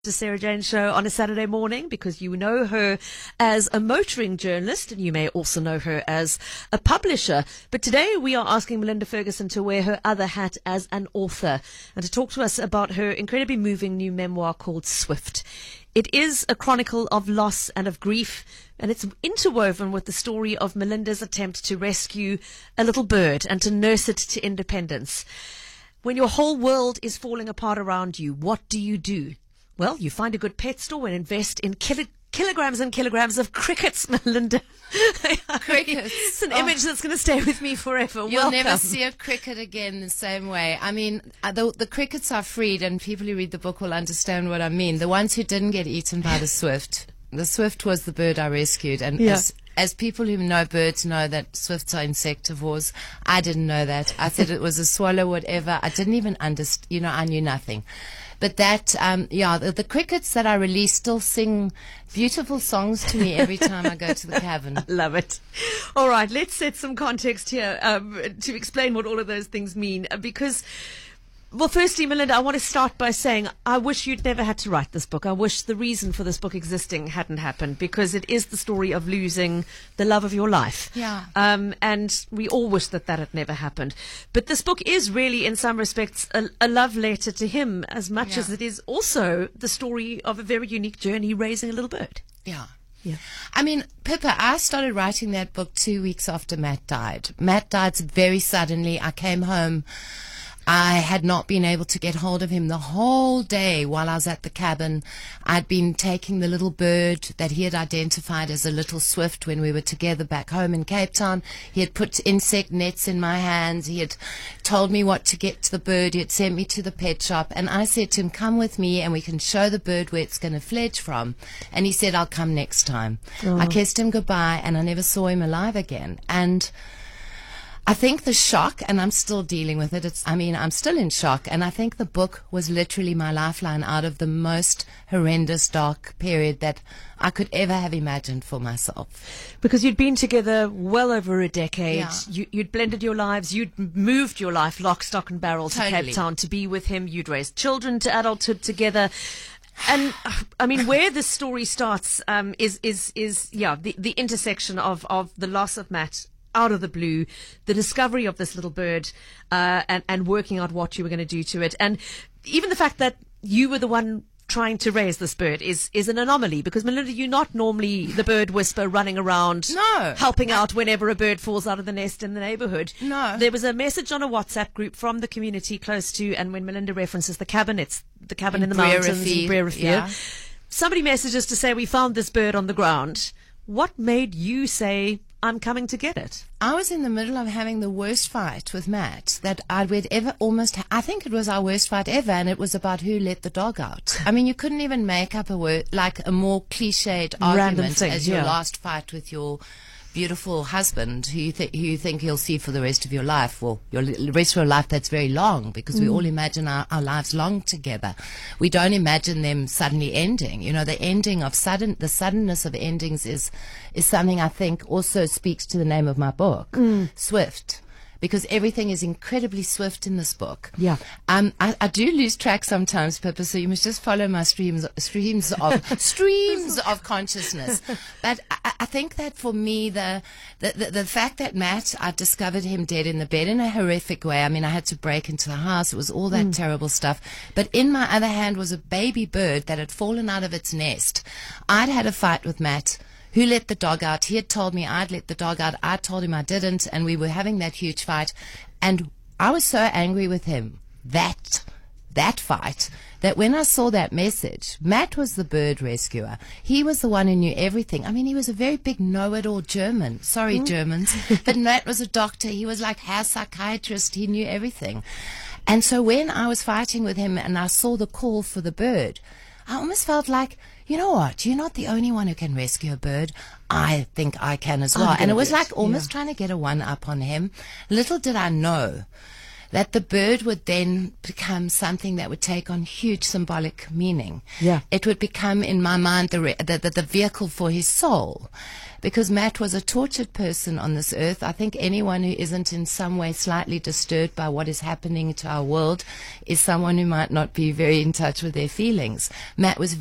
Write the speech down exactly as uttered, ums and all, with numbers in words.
The Sarah Jane Show on a Saturday morning, because you know her as a motoring journalist and you may also know her as a publisher. But today we are asking Melinda Ferguson to wear her other hat as an author and to talk to us about her incredibly moving new memoir called Swift. It is a chronicle of loss and of grief, and it's interwoven with the story of Melinda's attempt to rescue a little bird and to nurse it to independence. When your whole world is falling apart around you, what do you do? Well, you find a good pet store and invest in kilo- kilograms and kilograms of crickets, Melinda. Crickets. It's an oh. image that's going to stay with me forever. You'll Welcome. never see a cricket again the same way. I mean, the, the crickets are freed, and people who read the book will understand what I mean. The ones who didn't get eaten by the swift. The swift was the bird I rescued, and yeah. as, as people who know birds know that swifts are insectivores, I didn't know that. I said it was a swallow, whatever. I didn't even understand. You know, I knew nothing. But that, um, yeah, the, the crickets that I release still sing beautiful songs to me every time I go to the cabin. Love it. All right, let's set some context here um, to explain what all of those things mean. Because, well, firstly, Melinda, I want to start by saying I wish you'd never had to write this book. I wish the reason for this book existing hadn't happened, because it is the story of losing the love of your life. Yeah. Um, and we all wish that that had never happened. But this book is really, in some respects, a, a love letter to him as much Yeah. as it is also the story of a very unique journey raising a little bird. Yeah. Yeah. I mean, Pippa, I started writing that book two weeks after Matt died. Matt died very suddenly. I came home. I had not been able to get hold of him the whole day while I was at the cabin. I'd been taking the little bird that he had identified as a little swift when we were together back home in Cape Town. He had put insect nets in my hands. He had told me what to get to the bird. He had sent me to the pet shop. And I said to him, come with me and we can show the bird where it's going to fledge from. And he said, I'll come next time. Oh. I kissed him goodbye and I never saw him alive again. And I think the shock, and I'm still dealing with it, it's, I mean, I'm still in shock, and I think the book was literally my lifeline out of the most horrendous, dark period that I could ever have imagined for myself. Because you'd been together well over a decade. Yeah. You, you'd blended your lives. You'd moved your life lock, stock and barrel to Totally. Cape Town to be with him. You'd raised children to adulthood together. And I mean, where this story starts um, is, is, is, yeah, the, the intersection of, of the loss of Matt out of the blue, the discovery of this little bird, uh, and, and working out what you were going to do to it. And even the fact that you were the one trying to raise this bird is, is an anomaly, because Melinda, you're not normally the bird whisperer running around No. helping out whenever a bird falls out of the nest in the neighborhood. No. There was a message on a WhatsApp group from the community close to, and when Melinda references the cabin, it's the cabin in, In the mountains in Brerefield, Brerefield. yeah. Somebody messages to say, we found this bird on the ground. What made you say, I'm coming to get it? I was in the middle of having the worst fight with Matt that I'd ever almost, ha- I think it was our worst fight ever, and it was about who let the dog out. I mean, you couldn't even make up a word, like a more cliched argument thing, as your yeah. last fight with your beautiful husband who you, th- who you think you'll see for the rest of your life. Well, your li- rest of your life, that's very long, because mm. we all imagine our, our lives long together. We don't imagine them suddenly ending. You know, the ending of sudden, the suddenness of endings is, is something I think also speaks to the name of my book, mm. Swift. Because everything is incredibly swift in this book. Yeah. Um, I, I do lose track sometimes, Pippa, so you must just follow my streams, streams of, streams of consciousness. But I, I think that for me, the, the, the, the fact that Matt, I discovered him dead in the bed in a horrific way. I mean, I had to break into the house. It was all that mm. terrible stuff. But in my other hand was a baby bird that had fallen out of its nest. I'd had a fight with Matt. Who let the dog out? He had told me I'd let the dog out. I told him I didn't, and we were having that huge fight. And I was so angry with him, that, that fight, that when I saw that message, Matt was the bird rescuer. He was the one who knew everything. I mean, he was a very big know-it-all German. Sorry, mm. Germans. But Matt was a doctor. He was like a psychiatrist. He knew everything. And so when I was fighting with him and I saw the call for the bird, I almost felt like, you know what, you're not the only one who can rescue a bird. I think I can as well. And it was like almost yeah. trying to get a one-up on him. Little did I know that the bird would then become something that would take on huge symbolic meaning. Yeah. It would become, in my mind, the, re- the, the, the vehicle for his soul. Because Matt was a tortured person on this earth. I think anyone who isn't in some way slightly disturbed by what is happening to our world is someone who might not be very in touch with their feelings. Matt was